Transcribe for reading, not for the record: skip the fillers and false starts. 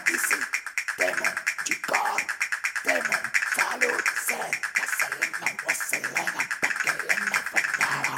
ici, démon du corps, démon, salut, c'est, Selena, Selena, Selena,